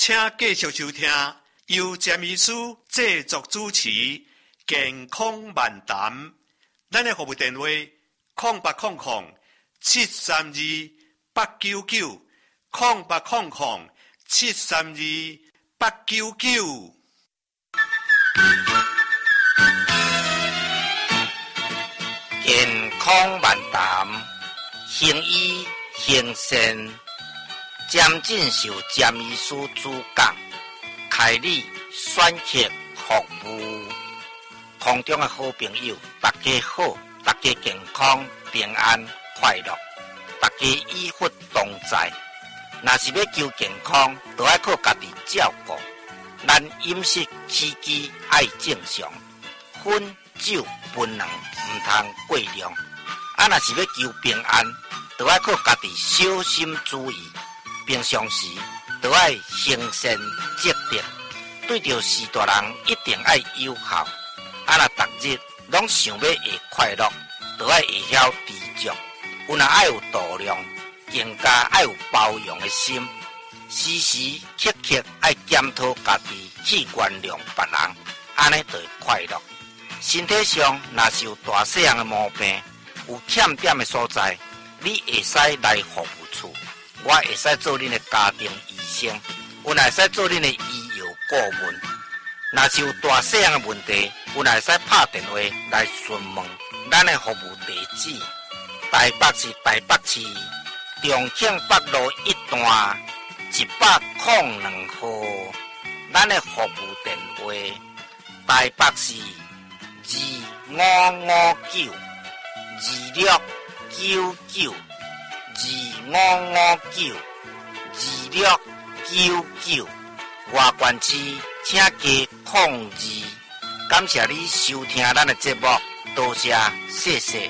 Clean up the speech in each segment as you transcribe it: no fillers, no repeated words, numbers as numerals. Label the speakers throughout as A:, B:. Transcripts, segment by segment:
A: 请继续收听由詹医师制作主持健康漫谈。咱的服务电话0800-732-899，0800-732-899。
B: 健康漫谈，行医行善，詹进修詹医师主讲，开立选择服务。空中的好朋友，大家好，大家健康平安快乐，大家医福同在。若是要求健康，就要靠家己照顾。咱饮食起居爱正常，烟酒槟榔唔通过量。若是要求平安，就要靠家己小心注意。平常时就要行善积德，对着事大人一定要友好。若逐日拢想要会快乐，就要会晓知足。有若爱有度量，更加爱有包容的心。时时刻刻爱检讨家己去原谅别人，安尼就会快乐。身体上若是有大细样的毛病，有欠点的所在，你会使来服务处，我会使做恁的家庭医生，有若会使做恁的医药顾问。若是有大细样的问题，有若会使拍电话来询问。咱的服务地址：台北市台北市重庆北路一段102号。咱的服务电话：台北市2559259925592699。外县市请加02。感谢你收听咱的节目，多谢，谢谢。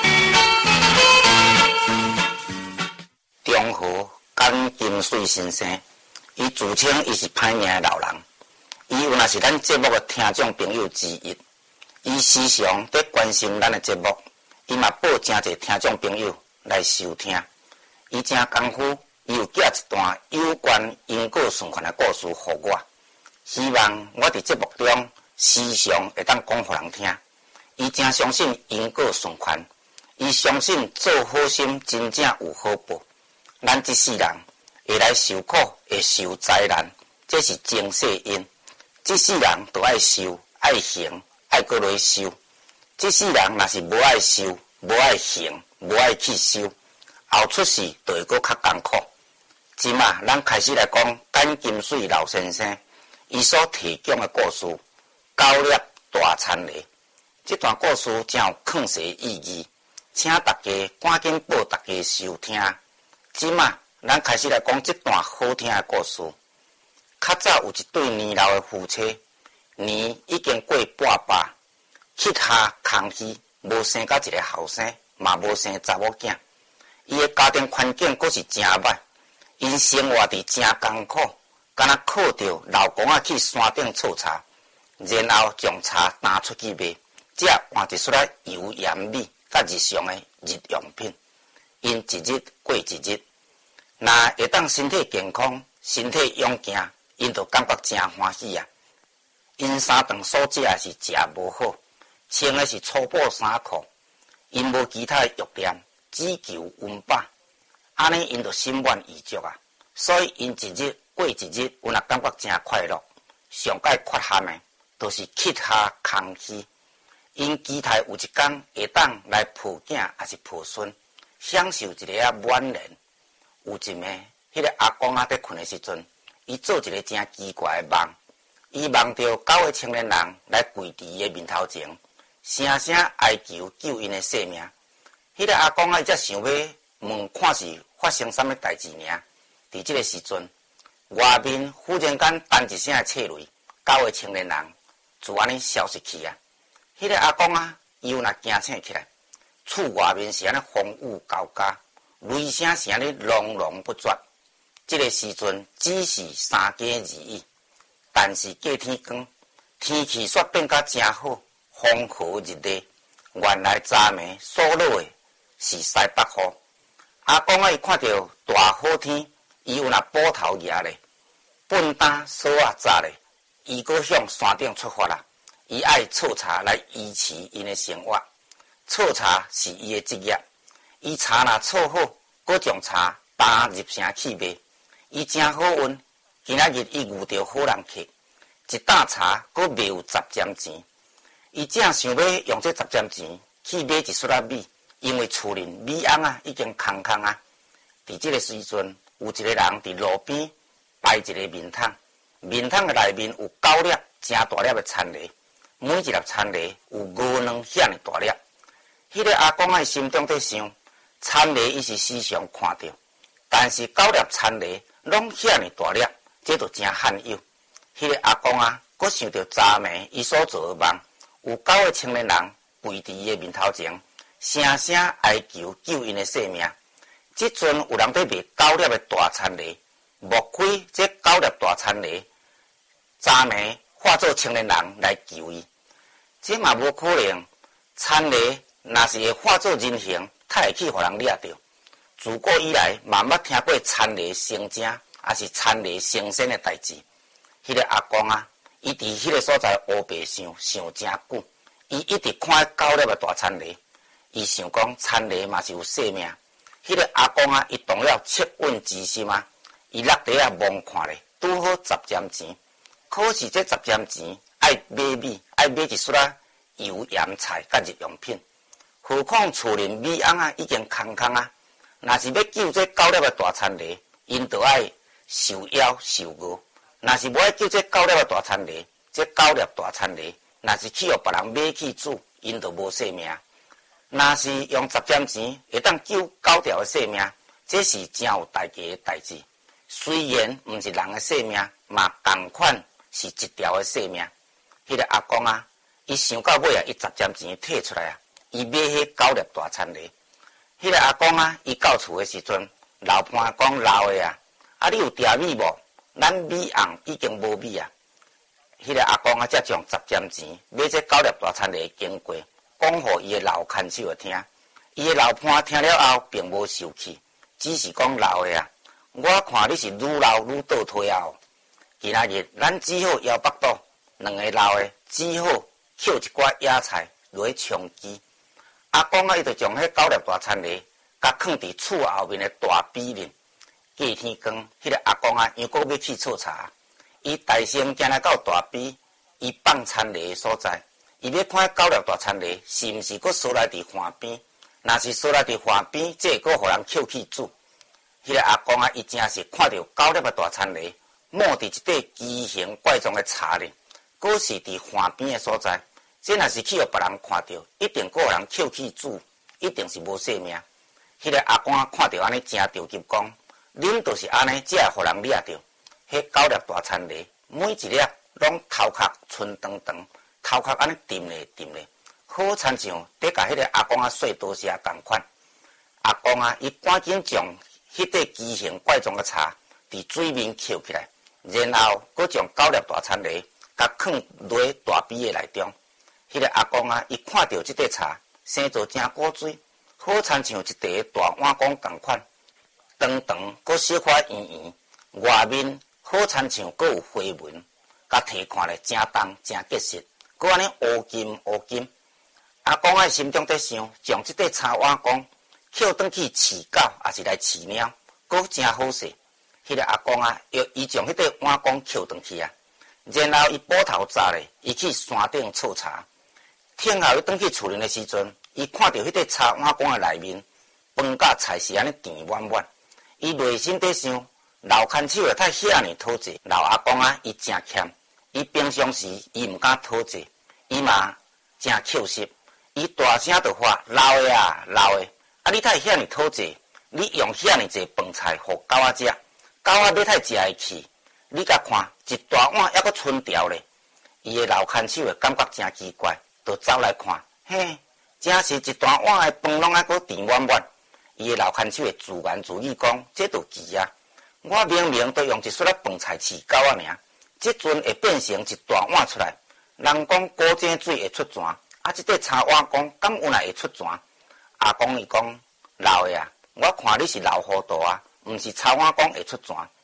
B: 中和简金水先生，伊自称伊是歹命的老人，伊有若是咱节目的听众朋友之一，伊时常在关心咱的节目，伊嘛报真侪听众朋友来收听。伊真功夫，伊有寄一段有关因果循环的故事给我，希望我伫节目中时常会当讲互人听。伊真相信因果循环，伊相信做好心真正有好报。咱这世人会来受苦，会受灾难，这是前世因。这世人都爱受，爱行，爱搁来受。这世人若是无爱受，无爱行，无爱去受，后出世就会搁较艰苦。即马咱开始来讲简金水老先生伊所提供的故事《高猎大田螺》。这段故事真有旷世意义，请大家赶紧报大家收听。即马咱开始来讲这段好听的故事。较早有一对年老的夫妻，年已经过半百，膝下空虚，无生到一个后生，嘛无生查某囝。伊的家庭环境阁是真歹，因生活伫真艰苦，敢若靠着老公去山顶採茶，然后将茶拿出去卖，才换一出来油盐米甲日常的日用品。因一日过一日，若会当身体健康、身体勇健，因就感觉真欢喜啊！因三顿所食的是食无好，穿的是粗布衫裤，因无其他的欲念，只求温饱。安尼因就心满意足啊！所以因一日过一日，有若感觉真快乐。上界缺憾的，就是膝下空虚。因期待有一天会当来抱囝，还是抱孙，享受一个满年。有一暝，迄个阿公在困的时阵，伊做一个真奇怪的梦。伊梦到9个青年人来跪伫伊的面头前，声声哀求救因的性命。迄个阿公伊才想要问看是发生什么代志尔。伫这个时阵，外面忽然间弹一声的催泪，9个青年人就安尼消失去啊！迄个阿公伊有若惊醒起来，厝外面是安尼风雨交加，雷声是安尼隆隆不绝。这个时阵只是3更而已，但是过天光，天气煞变甲真好，风和日丽。原来昨暝所落的是西北雨。阿公伊看到大好天，伊有若补头举咧， 笨蛋锁啊早咧，伊搁向山顶出发啦。伊爱错茶来维持因的生活，错茶是伊的职业。伊茶若错好，搁将茶担入城去卖。伊真好运，今仔日伊遇到好人客，一担茶搁卖有10针钱。伊正想要用这10针钱去买一束米，因为厝里米甕啊已经空空啊。伫这个时阵，有一个人伫路边摆一个面桶，面桶的内面有9粒真大粒的田螺，每一粒田螺有5两遐尼大粒。迄个阿公啊心中在想，田螺伊是时常看到，但是9粒田螺拢遐尼大粒，这就真罕有。迄个阿公啊，阁想到昨暝伊所做的梦，有9个青年人跪伫伊的面头前，声声哀求救因的性命。即阵有人在卖9粒的大田螺，莫开这9粒大田螺，昨暝化作青年人来救伊。这嘛无可能，田螺若是会化作人形，才会去互人掠着。自古以来，嘛捌听过田螺成精，也是田螺成仙的代志。迄个阿公啊，伊伫迄个所在乌白想真久，伊一直看9粒的大田螺，伊想讲田螺嘛是有生命。迄个阿公啊，伊动了恻隐之心啊，伊落地啊望看咧，拄好10针钱。可是这10针钱爱买米，爱买一束油盐菜甲日用品，何况厝里米甕啊已经空空啊。若是要救这9粒的大田螺，因就爱受邀受饿。若是无爱救这9粒的大田螺，这9粒大田螺，若是去互别人买去煮，因就无性命。若是用10针钱会当救9条的性命，这是真有代价的代志。虽然毋是人的性命，嘛同款是一条的性命。迄个阿公啊，伊想到尾啊，伊10针钱摕出来啊，伊买迄9粒大田螺。迄个阿公啊，伊到厝的时阵，老伴讲老的啊，你有茶米无？咱米甕已经无米啊。迄个阿公啊，才将10针钱买这9粒大田螺经过。讲互伊的老看守听，伊的老伴听了后并无受气，只是讲老的啊，我看你是愈老愈倒退啊。今仔日咱只好摇腹肚，2个老的只好捡一寡野菜落去充饥。阿公啊，伊就将迄9粒大田螺，甲放伫厝后面的大壁面。过天光，迄个阿公啊，又搁要去错茶，伊大声行来到大壁，伊放田螺的所在。伊要看9粒大田螺是毋是阁锁来伫岸边？若是锁来伫岸边，这会阁互人捡去煮。迄个阿公啊，伊真是看到9粒的大田螺，抹伫一块奇形怪状的茶里，阁是伫岸边的所在。这若是去互别人看到，一定阁互人捡去煮，一定是无性命。迄个阿公啊，看到安尼真着急，讲恁就是安尼，才会互人掠着。迄9粒大田螺，每一粒拢头壳春长长。头壳安尼沉咧沉咧，好亲像得甲迄个阿公啊说多谢共款。阿公啊，伊赶紧将迄块奇形怪状的茶伫水面捡起来，然后佫将9粒大田螺甲放落大壁的内中。迄个阿公啊，伊看到即块茶生做真古水，好亲像一块大碗公共款，长长佫小可圆圆，外面好亲像佫有花纹，甲摕看咧真重真结实。佫安尼乌金乌金，阿公啊心中在想，将即块茶碗公捡转去饲狗，也是来饲猫，佫真好势。迄个阿公啊，伊将迄块碗公捡转去啊，然后伊补头早咧，伊去山顶错茶。天后伊转去厝里的时阵，伊看到迄块茶碗公的内面，饭甲菜是安尼甜满满。伊内心在想，老看守的太遐尼讨济，老阿公啊，伊真欠。伊平常时伊毋敢讨济，伊嘛真扣实，伊大声就话：老的啊，老的，你太遐尼讨济，你用遐尼济饭菜互狗仔食，狗仔要太食会去，你甲看一大碗还阁剩条咧。伊的老看守的感觉真奇怪，就走来看，嘿，真是一大碗的饭拢还阁甜满满。伊的老看守的自言自语讲：这就奇啊！我明明都用一束饭菜饲狗仔尔。即阵会变成一大碗出来，人讲古井水会出泉，即块茶碗公敢有哪会出泉？阿公伊讲老的啊，我看你是老糊涂啊，毋是茶碗公会出泉。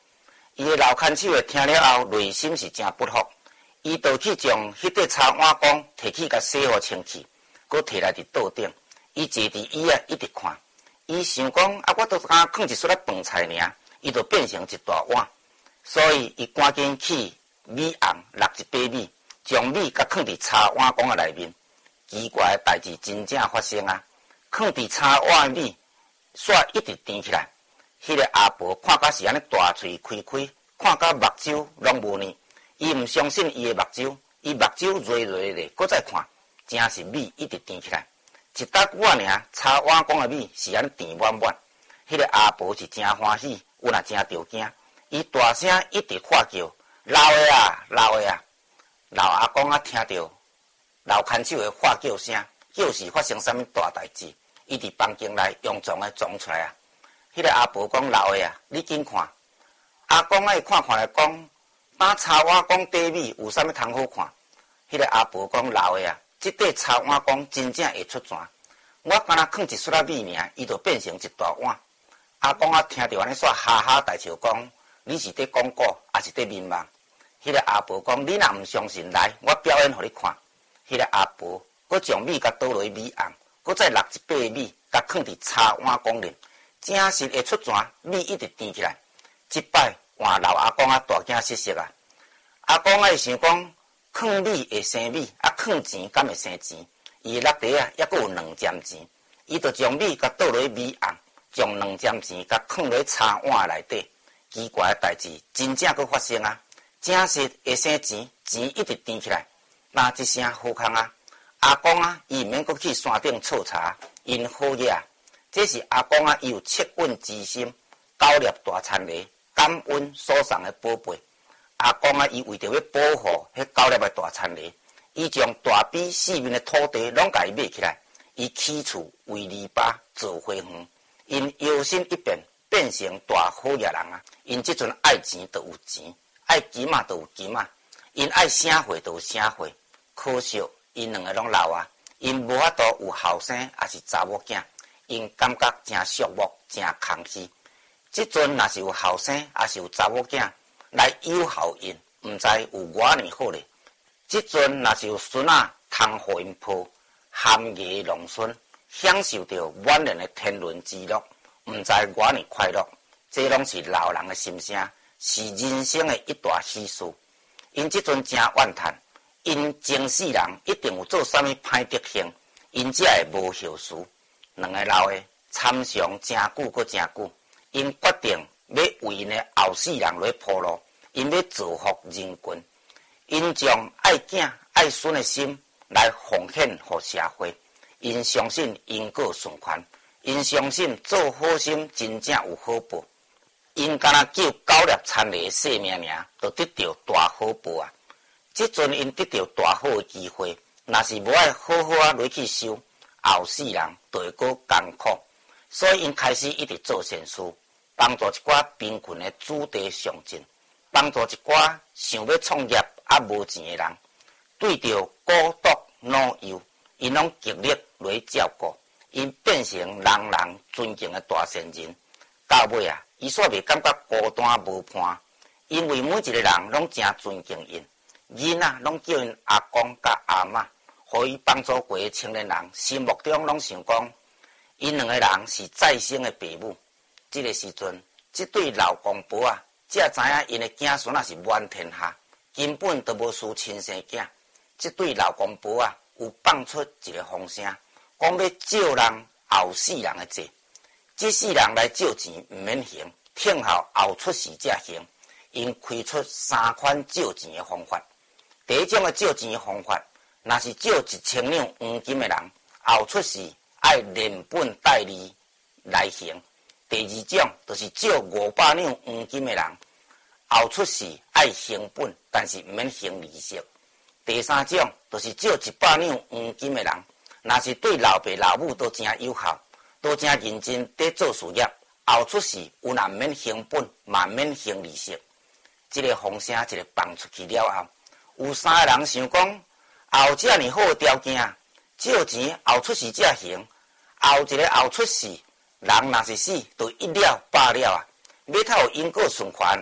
B: 伊的老看守听了后，内心是真不服。伊就去将迄块柴碗公摕去甲洗好清气，搁摕来伫桌顶。伊坐伫椅啊，一直看。伊想讲啊，我都敢放一撮仔饭菜尔，伊就变成一大碗。所以伊赶紧去米甕落一把米，将米甲放伫柴碗公内面。奇怪的代志真正发生啊！放伫柴碗米，煞一直甜起来。迄个阿婆看甲是安尼大喙开开，看甲目睭拢无呢。伊毋相信伊的目睭，伊目睭热热的，搁再看，真是米一直甜起来。一搭久啊尔，柴碗公的米是安尼甜满满。迄个阿婆是真欢喜，有若真着惊，伊大声一直喊叫：“老的啊，老的啊！”老阿公啊，听到老看守的喊叫声，叫是发生啥物大代志？伊伫房间内佯装的装出来啊！迄个阿婆讲：“老的啊，你紧看！”阿公爱看来讲，打柴碗公底米有啥物通好看？迄个阿婆讲：“老的啊，即块柴碗公真正会出泉。我敢若放一撮仔米尔，伊就变成一大碗。”阿公啊，听到安尼煞哈哈大笑讲：“你是伫讲古，还是伫面梦？”迄个阿婆讲：“你若毋相信，来，我表演互你看。”迄个阿婆佫将米甲倒落米甕，佫再落一把米，甲放伫柴碗公里，真是会出泉，米一直甜起来。即摆换老阿公啊大惊失色啊！阿公爱想讲，放米会生米，啊放钱敢会生钱？伊落地啊，抑佫有2尖钱，伊就将米甲倒落米甕，将2尖钱甲放落柴碗内底。奇怪的代志真正佫发生啊！真是会生钱，钱一直甜起来。那一声好康啊！阿公啊，伊毋免阁去山顶采茶，因好嘢啊！这是阿公啊，伊有恻隐之心，高摄大田螺，感恩所送的宝贝。阿公啊，伊为着要保护迄高摄的大田螺，伊将大比四面的土地拢甲伊买起来，伊起厝为篱笆做花园，因摇身一变，变成大好业人啊！因即阵爱钱就有钱，爱金啊就有金啊，因爱啥货就有啥货。可惜因两个拢老啊，因无法度有后生也是查某囝，因感觉真寂寞，真空虚。即阵若是有后生，也是有查某囝来友好因，毋知有偌尼好咧。即阵若是有孙仔通互因抱，含饴弄孙，享受着满人的天伦之乐，毋知偌尼快乐。这拢是老人的心声，是人生的一大喜事。因即阵真怨叹，因前世人一定有做啥物歹德行，因才会无孝事。两个老的参详真久搁真久，因决定要为因的后世人来铺路，因要造福人群，因将爱囝爱孙的心来奉献给社会。因相信因果循环，因相信做好心真正有好报。因敢若救高摄田螺的性命尔，就得到大好报啊！即阵因得到大好的机会，若是无爱好好啊落去修，后世人就会搁艰苦。所以因开始一直做善事，帮助一寡贫困的子弟上进，帮助一寡想要创业啊无钱的人。对着孤独老幼，因拢极力来照顾，因变成人人尊敬的大善人。到尾啊，伊煞袂感觉孤单无伴，因为每一个人拢真尊敬因。囡仔拢叫因阿公甲阿嬷，互伊帮助过的青年人，心目中拢想讲，因两个人是再生的父母。这个时阵，这对老公婆啊，才知影因的子孙啊是满天下，根本都无输亲生囝。这对老公婆啊，有放出一个风声，讲要借人后世人的债。这世人来借钱毋免还，听后出世才还。因开出3款借钱的方法。第一种的借钱的方法，若是借1000两黄金的人，后出世爱连本带利来还。第二种就是借500两黄金的人，后出世爱还本，但是毋免还利息。第三种就是借100两黄金的人，若是对老爸老母都真友好，都真认真伫做事业，后出世有若免还本，嘛免还利息。这个风声一个放出去了后，有3个人想讲，后遮尔好条件，借钱后出世才还，后一个后出世，人若是死，就一了百了啊！要透因果循环，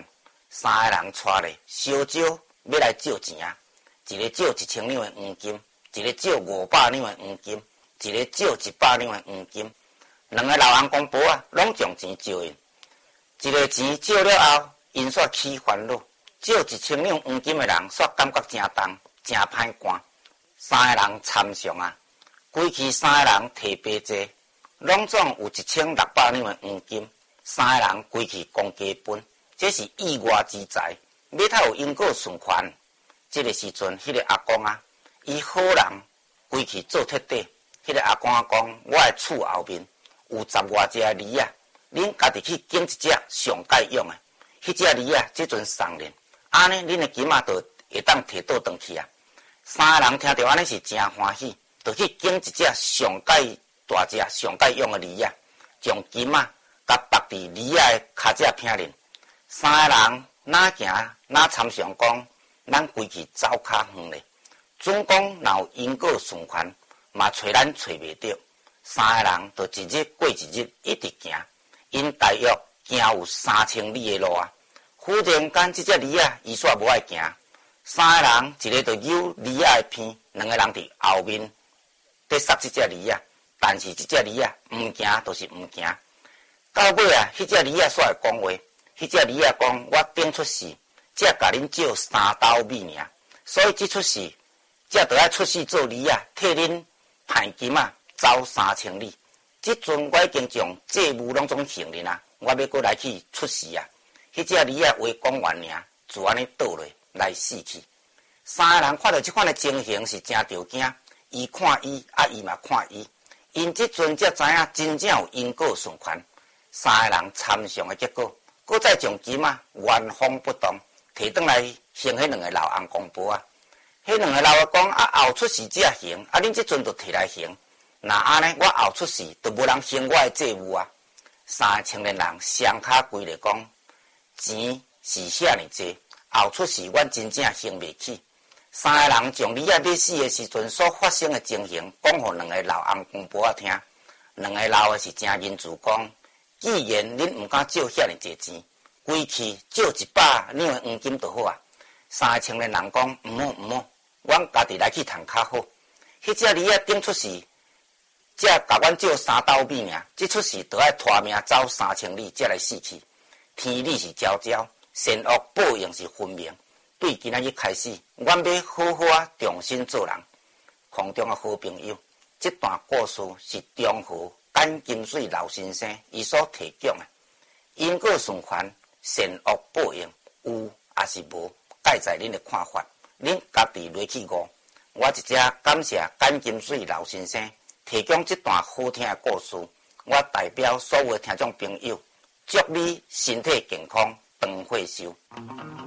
B: 3个人带咧烧酒要来借钱啊，一个借1000两的黄金，一个借500两的黄金，一个借100两的黄金。两个老翁公婆啊，拢将钱借因。一个钱借了后，因煞起烦恼。借1000两黄金的人煞感觉真重，真歹干。3个人参详啊，规气3个人提白济，拢总有1600两的黄金。3个人规气公家分，这是意外之财，要他有因果循环。这个时阵，迄个阿公啊，伊好人，规气做铁底。迄个阿公啊讲，我的厝后面有10外只梨啊，恁家己去拣一只上盖用的，迄只梨啊，即阵送恁，安尼恁的金仔就会当摕倒转去啊。3个人听到安尼是真欢喜，就去拣一只上盖大只、上盖用的梨啊，将金仔甲绑伫梨啊的骹只片面。3个人哪行哪参详讲，咱规气走较远咧，总讲若有因果循环，嘛找咱找袂着。3个人就一日过一日，一直行，因大约行有3000里的路啊。忽然间，这只梨啊，伊煞无爱行。3个人一个就扭梨啊的片，两个人伫后面在杀这只梨啊。但是这只梨啊，唔行就是唔行。到尾啊，迄只梨啊煞会讲话，迄只梨啊讲：我顶出世，只甲恁借3斗米尔，所以这出世，只着爱出世做梨啊，替恁赚金啊。走3000里，即阵我已经将债务拢总还了啊！我要过来去出世啊！迄只梨啊话讲完尔，就安尼倒落来死去。3个人看到即款的情形是真着惊，伊看伊，伊嘛看伊，因即阵才知影真正有因果循环。3个人参详的结果，搁再将金啊原封不动摕转来还迄两个老翁公婆啊！迄两个老翁讲后出世才还，恁即阵就摕来还。那安尼，我后出世就无人还我的债务啊！3个青年人双脚跪咧讲，钱是遐尼济，后出世阮真正还袂起。3个人将李啊要死的时阵所发生的情形，讲互两个老翁公婆听。两个老的是真认自讲，既然恁毋敢借遐尼济钱，规气借100两的黄金就好啊！3个青年人讲，毋好，阮家己来去趁较好。迄只李啊顶出世。只甲阮借3斗米尔，即出世就爱拖命走3000里，才来死去。天理是昭昭，善恶报应是分明。对今仔日开始，阮要好好啊重新做人。空中的好朋友，这段故事是中和简金水老先生伊所提供的。因果循环，善恶报应，有还是无，改在恁的看法，恁家己落去悟。我一只感谢简金水老先生。提供这段好听的故事，我代表所有的听众朋友，祝你身体健康，长寿寿。